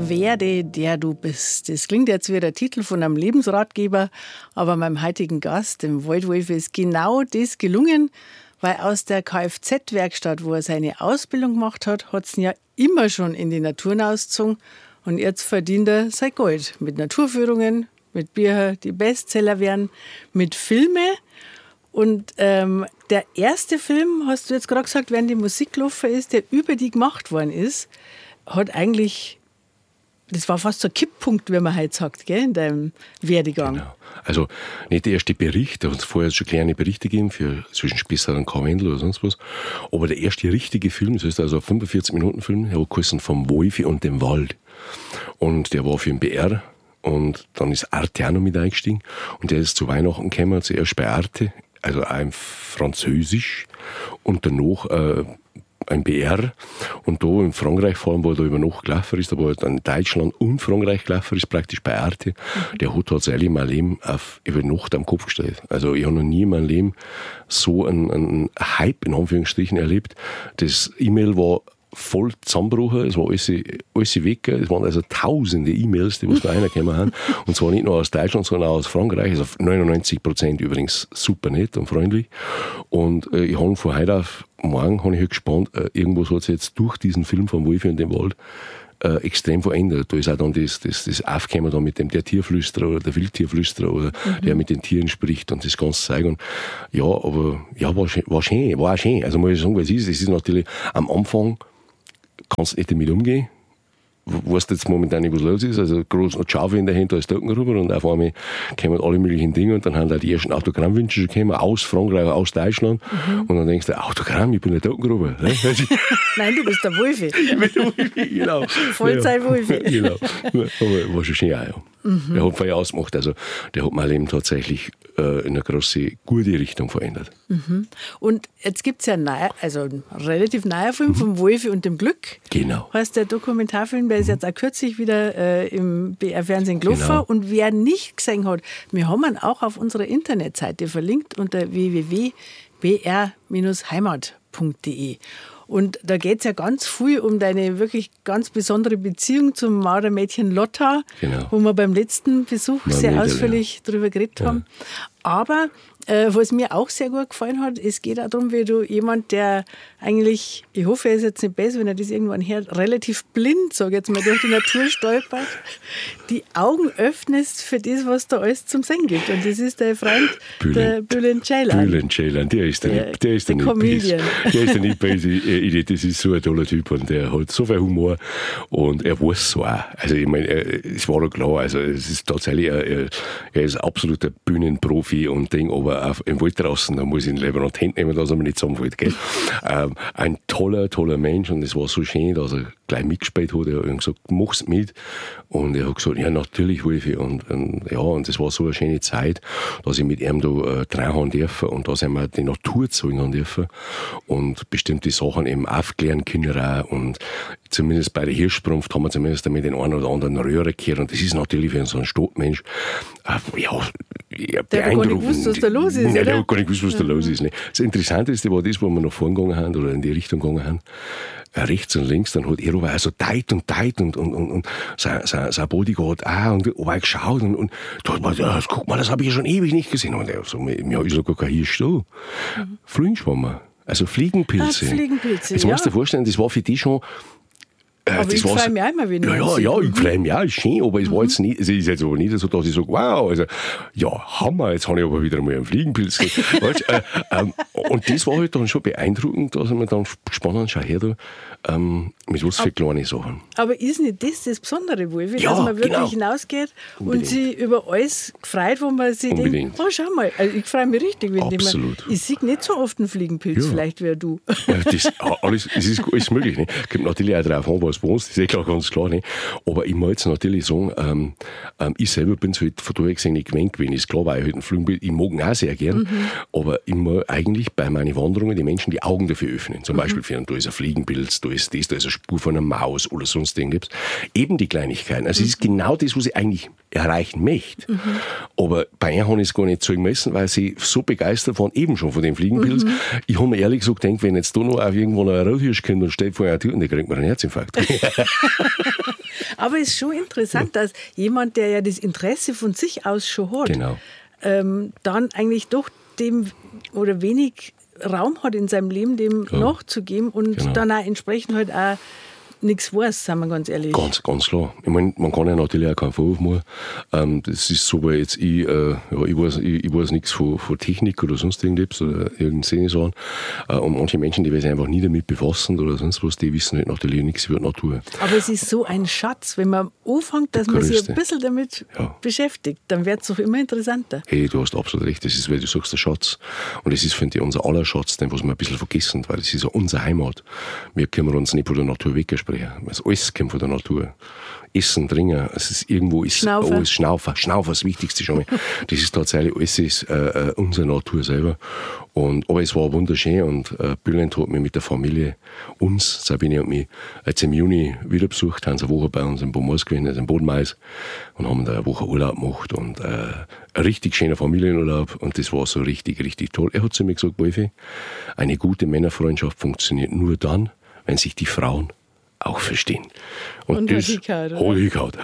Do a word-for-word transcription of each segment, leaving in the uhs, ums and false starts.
Werde, der du bist. Das klingt jetzt wie der Titel von einem Lebensratgeber, aber meinem heutigen Gast, dem Waldwolf, ist genau das gelungen, weil aus der Kfz-Werkstatt, wo er seine Ausbildung gemacht hat, hat es ihn ja immer schon in die Natur hinausgezogen und jetzt verdient er sein Gold mit Naturführungen, mit Büchern, die Bestseller werden, mit Filmen. Und ähm, der erste Film, hast du jetzt gerade gesagt, während die Musik gelaufen ist, der über die gemacht worden ist, hat eigentlich, das war fast so ein Kipppunkt, wie man heute sagt, gell, in deinem Werdegang. Genau. Also nicht der erste Bericht, da hat es vorher schon kleine Berichte gegeben für zwischen Spessart und Karwendel oder sonst was, aber der erste richtige Film, das heißt also ein fünfundvierzig Minuten Film, der hat geheißen «Vom Wolfi und dem Wald». Und der war für den B R und dann ist Arte auch noch mit eingestiegen und der ist zu Weihnachten gekommen, zuerst bei Arte, also auch im Französisch und danach äh, ein B R. Und da in Frankreich, vor allem, wo er da über Nacht gelaufen ist, aber dann Deutschland und Frankreich gelaufen ist, praktisch bei Arte, mhm. der hat tatsächlich mein Leben auf, über Nacht am Kopf gestellt. Also ich habe noch nie in meinem Leben so einen, einen Hype, in Anführungsstrichen, erlebt. Das E-Mail war voll zusammengebrochen, es war alles, alles weg, es waren also tausende E-Mails, die was da reingekommen haben, und zwar nicht nur aus Deutschland, sondern auch aus Frankreich, also neunundneunzig Prozent übrigens super nett und freundlich, und äh, ich habe von heute auf morgen habe ich halt gespannt, äh, irgendwas hat sich jetzt durch diesen Film vom Wolfi und dem Wald äh, extrem verändert. Da ist auch dann das, das, das Aufkommen da mit dem der Tierflüsterer oder der Wildtierflüsterer oder mhm. der mit den Tieren spricht und das Ganze zeigen. Ja, aber ja, war schön, war schön, war auch schön. Also muss ich sagen, was ist, es ist natürlich am Anfang kannst du nicht damit umgehen. Weißt jetzt momentan nicht, was los ist. Also groß und Schafe in der Hand, da ist Token rüber und auf einmal kommen alle möglichen Dinge und dann haben da die ersten Autogrammwünsche schon gekommen, aus Frankreich, aus Deutschland. Mhm. Und dann denkst du, Autogramm, ich bin der Token rüber. Nein, du bist der Wolfi. Ich bin der Wolfi, genau. Vollzeit-Wolfi. Genau. Aber war schon schön auch, ja. Mhm. Der hat viel ausgemacht. Also der hat mein Leben tatsächlich äh, in eine große, gute Richtung verändert. Mhm. Und jetzt gibt es ja neu, also einen relativ neuer Film mhm. vom Wolfi und dem Glück. Genau. Heißt der Dokumentarfilm, der ist jetzt auch kürzlich wieder äh, im B R-Fernsehen gelaufen. Genau. Und wer nicht gesehen hat, wir haben ihn auch auf unserer Internetseite verlinkt unter w w w punkt b r heimat punkt d e. Und da geht es ja ganz viel um deine wirklich ganz besondere Beziehung zum Maurermädchen Lotta, genau. wo wir beim letzten Besuch Na, sehr Mädel, ausführlich ja. darüber geredet ja. haben. Aber äh, was mir auch sehr gut gefallen hat, es geht auch darum, wie du jemand, der eigentlich, ich hoffe, er ist jetzt nicht besser, wenn er das irgendwann hört, relativ blind, sage ich jetzt mal, durch die Natur stolpert, die Augen öffnest für das, was da alles zum Sehen gibt. Und das ist der Freund, Bülent, der Bülent Ceylan. Bülent Ceylan, der ist der, der, nicht, der ist der, der nicht böse. Der ist der nicht böse. Das ist so ein toller Typ und der hat so viel Humor und er weiß so auch. Also ich meine, es war doch klar, also es ist tatsächlich, er, er ist absoluter Bühnenprofi und Ding, aber auf, im Wald draußen, da muss ich ihn lieber noch die Hände nehmen, dass er mir nicht zusammenfällt. Gell? ähm, ein toller, toller Mensch und es war so schön, dass er gleich mitgespielt hat. Er hat gesagt, mach's mit. Und er hat gesagt, ja, natürlich, Wolfi. Und, und ja, und das war so eine schöne Zeit, dass ich mit ihm da äh, rein haben dürfen und dass ich mir die Natur zeigen haben dürfen und bestimmte Sachen eben aufklären können auch. Und zumindest bei der Hirschsprunft haben wir zumindest damit den einen oder anderen Röhre gehört. Und das ist natürlich für so einen Stadtmensch, äh, ja, ja, der hat gar nicht gewusst, was da los ist, Nein, oder? der hat gar nicht gewusst, was da mhm. los ist. Ne? Das Interessanteste war das, wo wir nach vorn gegangen haben oder in die Richtung gegangen haben, äh, rechts und links, dann hat er aber auch so teit und teit und, und, und, und sein, sein, sein Bodyguard auch und aber geschaut und, und da hat man, ja, guck mal, das habe ich ja schon ewig nicht gesehen. Und er so, ja, ist doch gar kein Hirsch da. Mhm. Flügenschwammer, also Fliegenpilze. Ah, Fliegenpilze, Jetzt ja. musst du dir vorstellen, das war für die schon. Äh, aber das ich freue mich auch immer, wenn ich Ja, ja, ja, ich freue mich auch, ist schön, aber es mhm. war jetzt nicht, es ist jetzt aber nicht so, dass ich sage, wow, also, ja, Hammer, jetzt habe ich aber wieder mal einen Fliegenpilz gesehen. weißt, äh, ähm, und das war halt dann schon beeindruckend, dass ich mir dann gespannt habe, schau her da, ähm, mit was für kleine Sachen. Aber ist nicht das das Besondere, Wolfi, ja, dass man wirklich genau. hinausgeht Unbedingt. und sich über alles freut, wo man sich Unbedingt. denkt, oh, schau mal, also ich freue mich richtig, wenn Absolut. ich, ich sehe nicht so oft einen Fliegenpilz, ja. vielleicht wie du. Ja, das, alles, es ist alles möglich. Ne? Kommt natürlich auch drauf an, was bei uns, das ist eh klar, ganz klar. Ne? Aber ich muss jetzt natürlich sagen, ähm, ähm, ich selber bin es halt von daher gesehen nicht gewöhnt gewesen. Ist klar, weil ich halt einen Fliegenpilz, ich mag ihn auch sehr gern, mhm. aber ich muss eigentlich bei meinen Wanderungen die Menschen die Augen dafür öffnen. Zum mhm. Beispiel für einen, da ist ein Fliegenpilz, da ist das, da ist eine Spur von einer Maus oder sonst irgendwas. Eben die Kleinigkeiten. Also es mhm. ist genau das, was ich eigentlich erreichen möchte. Mhm. Aber bei ihr habe ich es gar nicht zeigen müssen, weil sie so begeistert waren, eben schon von dem Fliegenpilz. Mhm. Ich habe mir ehrlich gesagt gedacht, wenn jetzt da noch auf irgendwo noch ein Rothirsch kommt und steht vor einer Tür, und der kriegt mir einen Herzinfarkt. Aber es ist schon interessant, ja. dass jemand, der ja das Interesse von sich aus schon hat, genau. ähm, dann eigentlich doch dem oder wenig Raum hat in seinem Leben, dem ja. nachzugeben und genau. dann auch entsprechend halt auch nichts weiß, sagen wir ganz ehrlich. Ganz, ganz klar. Ich meine, man kann ja natürlich auch keinen Vorwurf machen. Ähm, das ist so, weil jetzt ich, äh, ja, ich weiß, ich, ich weiß nichts von, von Technik oder sonst irgendetwas oder irgendeine Szene. Äh, und manche Menschen, die sich einfach nie damit befassen oder sonst was, die wissen halt natürlich nichts über die Natur. Aber es ist so ein Schatz, wenn man anfängt, dass man sich ein bisschen damit ja. beschäftigt, dann wird es doch immer interessanter. Hey, du hast absolut recht. Das ist, weil du sagst, der Schatz. Und das ist, finde ich, unser aller Schatz, den was wir ein bisschen vergessen, weil das ist ja unsere Heimat. Wir können uns nicht von der Natur wegsprechen. Also alles kommt von der Natur. Essen, Trinken, es ist irgendwo ist Schnaufen. alles Schnaufen. Schnaufen ist das Wichtigste schon mal. Das ist tatsächlich alles ist, äh, unsere Natur selber. Und, aber es war wunderschön und äh, Bülent hat mich mit der Familie, uns, Sabine und mich, jetzt im Juni wieder besucht, haben sie eine Woche bei uns in Bomors gewesen, also in Bodenmais, und haben da eine Woche Urlaub gemacht und äh, ein richtig schöner Familienurlaub und das war so richtig, richtig toll. Er hat zu mir gesagt, Wolfi, eine gute Männerfreundschaft funktioniert nur dann, wenn sich die Frauen auch verstehen. Und, und das hat hingehauen.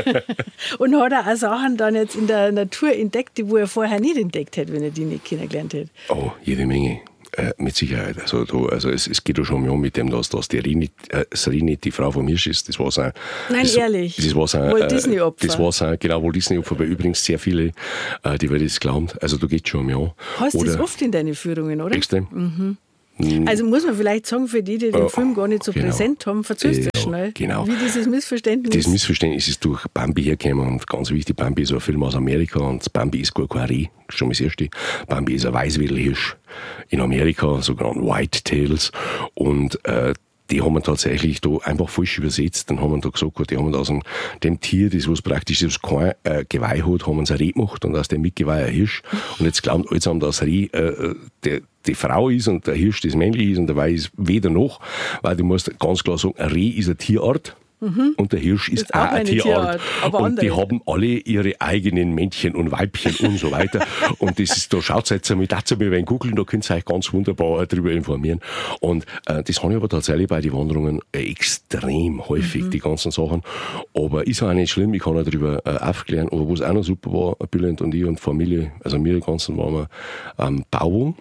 Und hat er auch Sachen dann jetzt in der Natur entdeckt, die wo er vorher nicht entdeckt hätte, wenn er die nicht kennengelernt hätte? Oh, jede Menge. Äh, mit Sicherheit. Also, du, also es, es geht ja schon mal um mit dem, dass, dass die Rini, äh, Rini die Frau vom Hirsch ist. Das war sein. Nein, das, ehrlich. Das war sein, Walt Disney-Opfer. Das war sein, genau, Walt Disney-Opfer, weil übrigens sehr viele, äh, die werden das glauben. Also da geht schon mal an. Hast du das oft in deinen Führungen, oder? Extrem. Mhm. Also muss man vielleicht sagen, für die, die den äh, Film gar nicht so genau. präsent haben, verzögst du äh, schnell, genau. wie dieses Missverständnis. Das Missverständnis ist durch Bambi hergekommen und ganz wichtig, Bambi ist ein Film aus Amerika und Bambi ist gar kein Reh, schon mal das Erste. Bambi ist ein Weißwedelhirsch in Amerika, sogenannte Whitetails und äh, die haben wir tatsächlich da einfach falsch übersetzt. Dann haben wir da gesagt, die haben aus dem, dem Tier, das was praktisch das kein äh, Geweih hat, haben sie ein Reh gemacht und aus dem Mitgeweih ein Hirsch. Und jetzt glauben alle, haben das Reh äh, der, die Frau ist und der Hirsch das männlich ist und der Weih ist weder noch, weil du musst ganz klar sagen, ein Reh ist eine Tierart. Mhm. Und der Hirsch ist, ist auch eine Tierart. Tierart aber und andere. Die haben alle ihre eigenen Männchen und Weibchen und so weiter. Und das ist, da schaut jetzt einmal, dazu mal ein googeln, da könnt ihr euch ganz wunderbar darüber informieren. Und äh, das habe ich aber tatsächlich bei den Wanderungen äh, extrem häufig, mhm. die ganzen Sachen. Aber ist auch nicht schlimm, ich kann auch darüber äh, aufklären. Aber was auch noch super war, Bülent und ich und Familie, also wir die ganzen, waren wir am ähm, Bauwagen.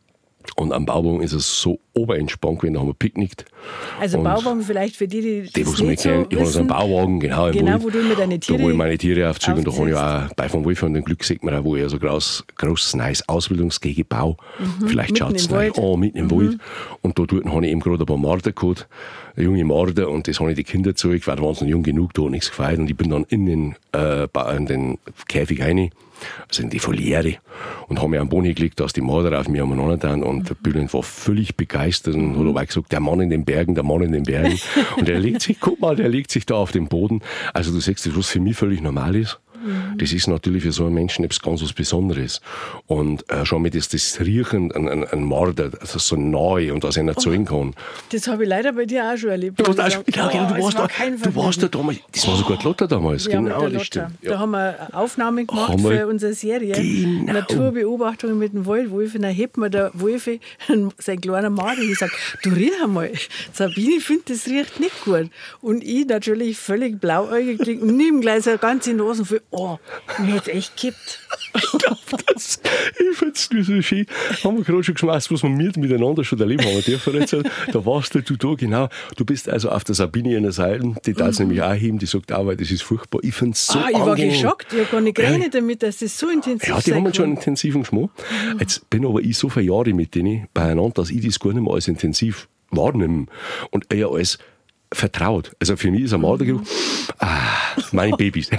Und am Bauwagen ist es so oberentspannt gewesen, da haben wir picknickt. Also und Bauwagen vielleicht für die, die das die, nicht nicht so wissen. Ich habe so einen Bauwagen, genau. Genau, Wald, wo du immer deine Tiere Da wo ich meine Tiere aufziehe. Und da habe ich auch bei vom Wolf und dem Glück sieht man auch, wo ich so groß, großes, neues Ausbildungsgehege baue. Mhm, vielleicht schaut es gleich an, mitten im mhm. Wald. Und da dort habe ich eben gerade ein paar Marder gehabt, junge Marder, und das habe ich die Kinder gezeigt, weil da waren sie noch jung genug, da hat nichts gefeiert. Und ich bin dann in den, äh, in den Käfig rein, also in die Foliere, und haben mir am Boden gelegt, dass die Marder auf mir umeinander tun. Und der Bülent war völlig begeistert und hat aber gesagt, der Mann in den Bergen, der Mann in den Bergen. Und der legt sich, guck mal, der legt sich da auf den Boden. Also du siehst, das, was für mich völlig normal ist, das ist natürlich für so einen Menschen etwas ganz was Besonderes. Und äh, schon mit das, das Riechen an, an, an Marder, das ist so neu und dass einer oh, zeigen kann. Das habe ich leider bei dir auch schon erlebt. Du, warst, also, ja, genau, du, warst war da, du warst da damals, das war sogar die Lotta damals. Ja, genau, das stimmt. Ja. Da haben wir Aufnahmen gemacht haben für unsere Serie. Genau. Naturbeobachtungen mit dem Waldwolf. Und dann hebt mir der Wolfi sein kleiner Marder und sagt, du riech einmal. Sabine, ich finde, das riecht nicht gut. Und ich natürlich völlig blauäugig und nimm gleich so eine ganze Nase für, oh, mir hat es echt gekippt. das, ich finde es nur so schön. Haben wir gerade schon geschmeißt, was wir mit, miteinander schon erleben haben dürfen. Da warst du, du da, genau. Du bist also auf der Sabine in der Seite, die darf es mhm. nämlich auch heben, die sagt auch, weil das ist furchtbar. Ich finde es so ah, ich angenehm. war geschockt, ich habe gar nicht gerechnet damit, dass das so intensiv ist. Ja, die haben schon einen intensiven Geschmack. Mhm. Jetzt bin aber ich so viele Jahre mit denen beieinander, dass ich das gar nicht mehr als intensiv wahrnehme und eher als vertraut. Also für mich ist ein Mardergeruch, ah, meine Babys.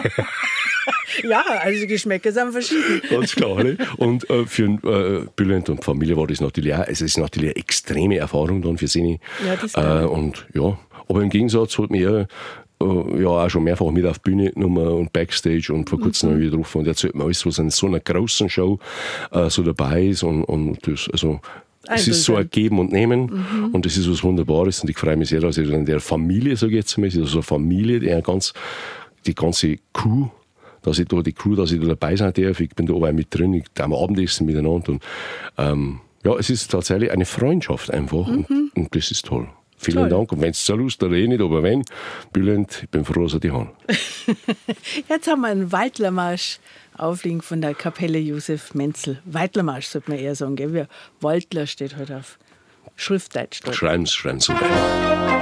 Ja, also die Geschmäcker sind verschieden. Ganz klar. Ne? Und äh, für äh, Bülent und Familie war das natürlich auch, also es ist natürlich eine extreme Erfahrung dann für sie. Ja, das äh, und ja, aber im Gegensatz hat mir äh, ja auch schon mehrfach mit auf die Bühne genommen und Backstage und vor kurzem mhm. wieder drauf. Und erzählt mir alles, was in so einer großen Show äh, so dabei ist. Und, und das, also es ist so ein Geben und Nehmen mhm. und das ist was Wunderbares. Und ich freue mich sehr, dass ich in der Familie, sage ich jetzt mal, es ist also eine Familie, die, eine ganz, die ganze Crew, dass ich da die Crew, dass ich da dabei sein darf. Ich bin da oben mit drin, ich darf Abendessen miteinander. Und, ähm, ja, es ist tatsächlich eine Freundschaft einfach mhm. und, und das ist toll. Vielen Toll. Dank. Und wenn es so Lust oder eh nicht, aber wenn, Bülent, ich bin froh, dass ich dich habe. Jetzt haben wir einen Waldlermarsch aufliegen von der Kapelle Josef Menzel. Waldlermarsch sollte man eher sagen, gell? Waldler steht heute auf Schriftdeutsch. Schreiben Sie, schreiben Sie rein.